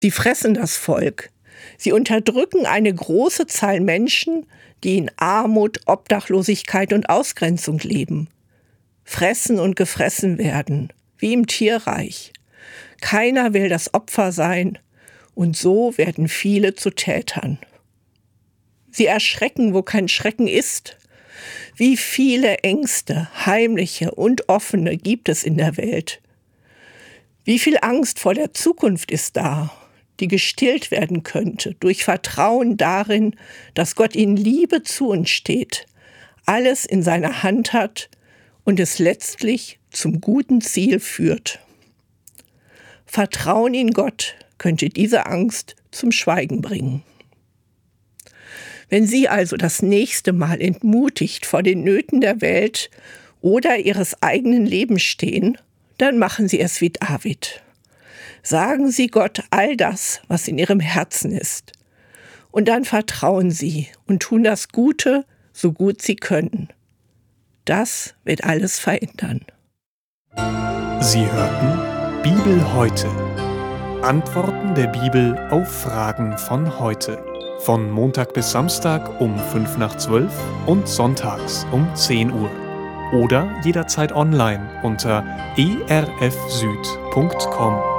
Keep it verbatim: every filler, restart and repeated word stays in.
Sie fressen das Volk. Sie unterdrücken eine große Zahl Menschen, die in Armut, Obdachlosigkeit und Ausgrenzung leben. Fressen und gefressen werden, wie im Tierreich. Keiner will das Opfer sein, und so werden viele zu Tätern. Sie erschrecken, wo kein Schrecken ist. Wie viele Ängste, heimliche und offene, gibt es in der Welt. Wie viel Angst vor der Zukunft ist da, die gestillt werden könnte durch Vertrauen darin, dass Gott in Liebe zu uns steht, alles in seiner Hand hat und es letztlich zum guten Ziel führt. Vertrauen in Gott könnte diese Angst zum Schweigen bringen. Wenn Sie also das nächste Mal entmutigt vor den Nöten der Welt oder Ihres eigenen Lebens stehen, dann machen Sie es wie David. Sagen Sie Gott all das, was in Ihrem Herzen ist. Und dann vertrauen Sie und tun das Gute, so gut Sie können. Das wird alles verändern. Sie hörten Bibel heute. Antworten der Bibel auf Fragen von heute. Von Montag bis Samstag um fünf nach zwölf und sonntags um zehn Uhr. Oder jederzeit online unter e r f süd punkt com.